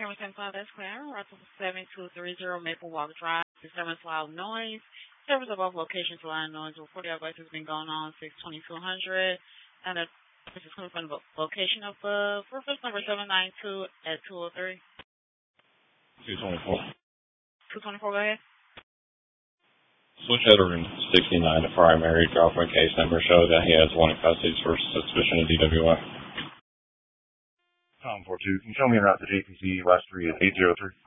Cameron Cloud, that's clear. Russell 7230 Maple Walk Drive. Disturbance loud noise. Service of both locations loud noise. Report the advice has been going on 62200. And this is coming from the location of the reference number 792 at 203. 224. 224, go ahead. Switch header in 69, the primary California case number shows that he has wanting custody for suspicion of DWI. Tom 42, can you show me around the JPC last 3 at 803?